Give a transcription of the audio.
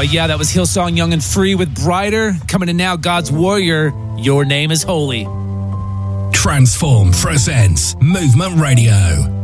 Oh, yeah, that was Hillsong Young and Free with Brighter. Coming in now, God's Warrior, Your Name is Holy. Transform presents Movement Radio.